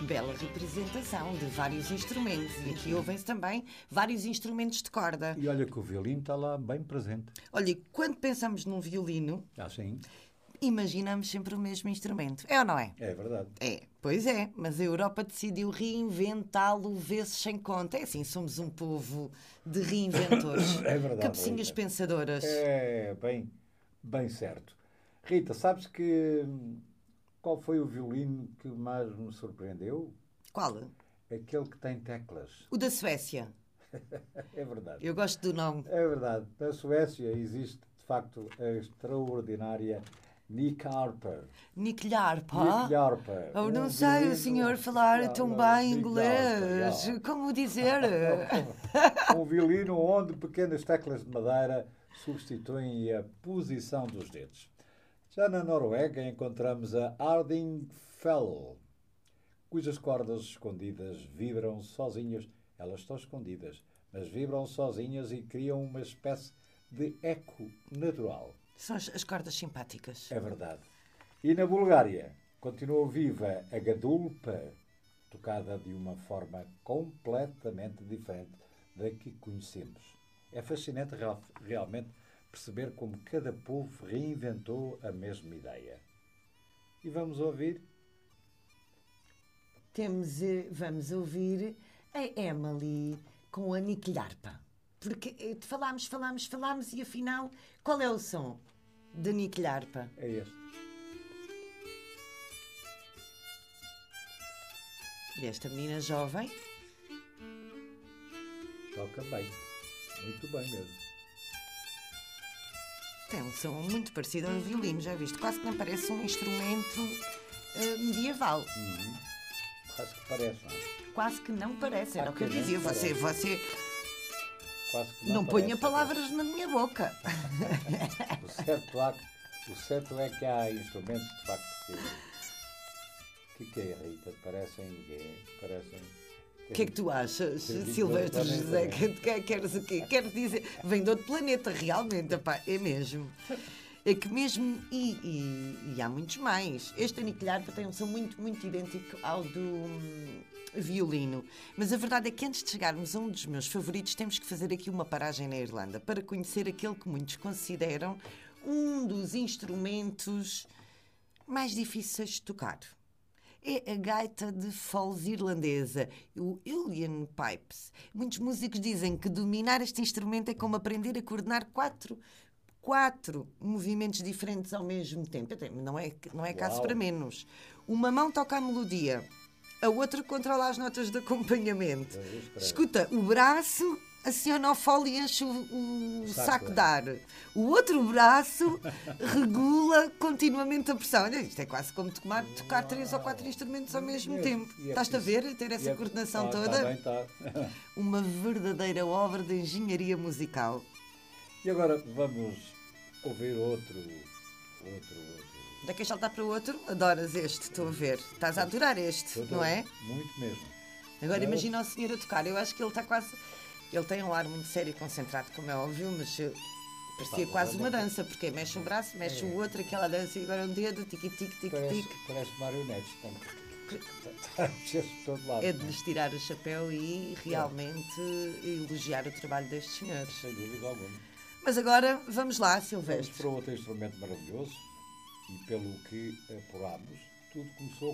bela representação de vários instrumentos. E aqui ouvem-se também vários instrumentos de corda. E olha que o violino está lá bem presente. Olha, quando pensamos num violino, Sim. imaginamos sempre o mesmo instrumento. É ou não é? É verdade. É, pois é. Mas a Europa decidiu reinventá-lo vezes sem conta. É assim, somos um povo de reinventores. É verdade. Cabecinhas Rita. pensadoras. É bem certo. Rita, sabes que qual foi o violino que mais me surpreendeu? Qual? Aquele que tem teclas. O da Suécia. É verdade. Eu gosto do nome. É verdade. Na Suécia existe, de facto, a extraordinária Nick Harper. Nick Jarpa. Nick Harper. Eu não sei o senhor falar tão bem inglês. Como dizer? Um violino onde pequenas teclas de madeira substituem a posição dos dedos. Já na Noruega encontramos a Hardingfell, cujas cordas escondidas vibram sozinhas. Elas estão escondidas, mas vibram sozinhas e criam uma espécie de eco natural. São as cordas simpáticas. É verdade. E na Bulgária continua viva a gadulpa, tocada de uma forma completamente diferente da que conhecemos. É fascinante realmente perceber como cada povo reinventou a mesma ideia. E vamos ouvir? Vamos ouvir a Emily com a Nick Jarpa. Porque falámos e afinal, qual é o som da Nick Jarpa? É este. E esta menina jovem Toca bem. Muito bem mesmo. tem um som muito parecido ao violino, já viste? Quase que não parece um instrumento medieval. Quase que parece, não é? Quase que não parece, era o que eu dizia. Você Quase que não ponha parece. palavras na minha boca. O certo é que há instrumentos, de facto, que é, Rita? Parecem... O que é que tu achas, Silvestre José? Queres o quê? Quero dizer, vem de outro planeta, realmente, epá, é mesmo. É que mesmo, e há muitos mais. Este aniquilharpa tem um som muito, muito idêntico ao do violino. Mas a verdade é que antes de chegarmos a um dos meus favoritos, temos que fazer aqui uma paragem na Irlanda para conhecer aquele que muitos consideram um dos instrumentos mais difíceis de tocar. É a gaita de foles irlandesa, o Uilleann Pipes. Muitos músicos dizem que dominar este instrumento é como aprender a coordenar quatro movimentos diferentes ao mesmo tempo. Não é caso para menos. Uma mão toca a melodia, a outra controla as notas de acompanhamento. Escuta, o braço aciona o fole e enche o saco de ar. O outro braço regula continuamente a pressão. Olha, isto é quase como tocar 3 ou 4 instrumentos ao mesmo tempo. Estás-te a ver? Ter essa coordenação toda? Está. Uma verdadeira obra de engenharia musical. E agora vamos ouvir outro. Da que saltar para o outro? Adoras este, estou a ver. Estás a adorar este, não é? Muito mesmo. Agora imagina o senhor a tocar. Eu acho que ele está quase... Ele tem um ar muito sério e concentrado, como é óbvio, mas parecia quase uma dança, porque mexe um braço, mexe o outro, aquela dança e agora um dedo, tique-tique. Parece marionetes. Todo lado. É de lhes tirar o chapéu e realmente elogiar o trabalho destes senhores. Sem dúvida alguma. Mas agora, vamos lá, Silvestre. Vamos para outro instrumento maravilhoso e pelo que apurámos, tudo começou